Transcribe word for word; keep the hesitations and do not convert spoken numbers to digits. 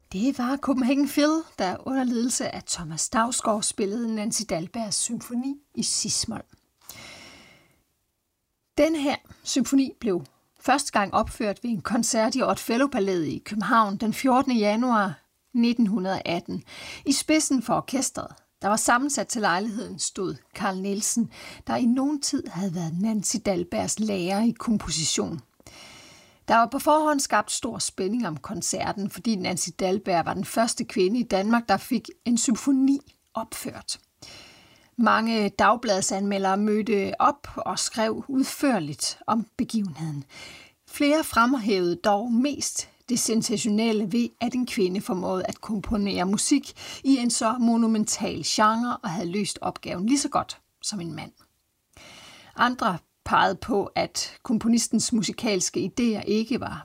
Det var Copenhagen Phil, der under ledelse af Thomas Dausgaard spillede Nancy Dalbergs symfoni i cis-mol. Den her symfoni blev første gang opført ved en koncert i Odd Fellow-palæet i København den fjortende januar nitten atten. I spidsen for orkestret, der var sammensat til lejligheden, stod Carl Nielsen, der i nogen tid havde været Nancy Dalbergs lærer i komposition. Der var på forhånd skabt stor spænding om koncerten, fordi Nancy Dalberg var den første kvinde i Danmark, der fik en symfoni opført. Mange dagbladsanmeldere mødte op og skrev udførligt om begivenheden. Flere fremhævede dog mest det sensationelle ved, at en kvinde formåede at komponere musik i en så monumental genre og havde løst opgaven lige så godt som en mand. Andre pegede på, at komponistens musikalske idéer ikke var